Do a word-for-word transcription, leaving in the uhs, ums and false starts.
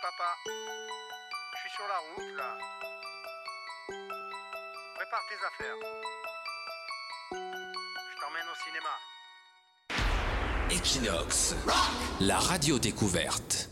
Papa, je suis sur la route là. Prépare tes affaires. Je t'emmène au cinéma. Equinox, la radio découverte.